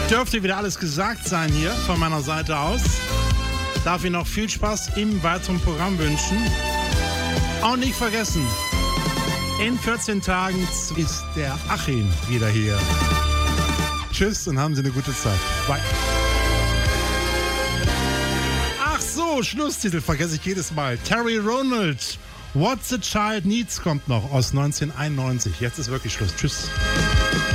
Dürfte wieder alles gesagt sein hier von meiner Seite aus. Darf Ihnen noch viel Spaß im weiteren Programm wünschen. Und nicht vergessen, in 14 Tagen ist der Achim wieder hier. Tschüss und haben Sie eine gute Zeit. Bye. Ach so, Schlusstitel vergesse ich jedes Mal. Terry Ronald, What the Child Needs kommt noch aus 1991. Jetzt ist wirklich Schluss. Tschüss.